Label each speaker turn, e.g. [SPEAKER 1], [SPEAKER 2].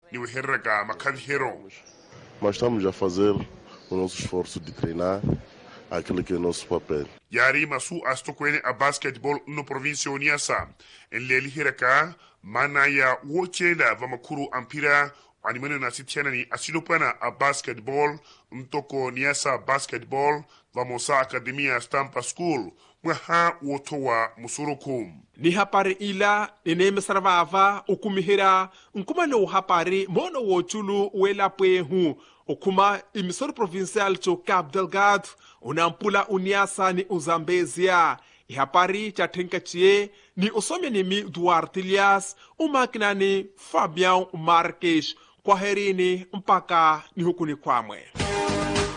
[SPEAKER 1] niuherrega makadhero.
[SPEAKER 2] Mas estamos a fazer o nosso esforço de treinar aquilo que é o nosso papel.
[SPEAKER 1] Yari masu astokwene a basketball no província Niassa. Enleli hiraka mana ya wochela vamakuru ampira animene na sitiana ni asinopana a basketball mtoko Niassa basketball vamosa academia Stampa School mwaha wotowa musurukum.
[SPEAKER 3] Ni hapari ila nene mesarvava ukumihira nkumane uhapari mono wochulu wela pwehu ukuma imisoro provincial cho Cabo Delgado unampula Uniassa ni Uzambezia ihapari cha tenkachie ni usome ni mi Duarte Elias umakina ni Fabian Marques kwa herini mpaka ni hukuni kwamwe.